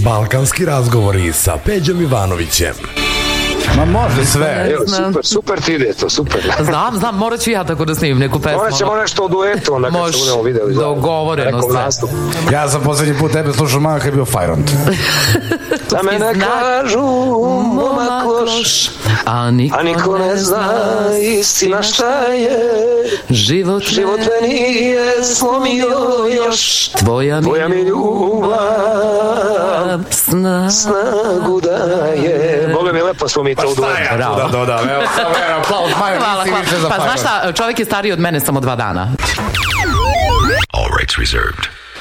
Balkanski razgovori sa Peđom Ivanovićem. Ma može sve. Evo, super ti ide to, super. Znam, morat ću ja tako da snimim neku pesmu. Morat ćemo nešto o duetu, onda kad se budemo videli. Dogovoreno sve. Ja sam poslednji put tebe slušao malo kad je bio Fajront. Za mene kažu momak loš, a niko ne zna istina šta je. Život me nije slomio još. Tvoja mi ljubav snagu daje. Boga mi lepo smo mi to u duetu. Da, evo, aplauz, Majo, nisi više za Fajront. Pa znaš šta, čovjek je stariji od mene samo 2 dana. All rights reserved.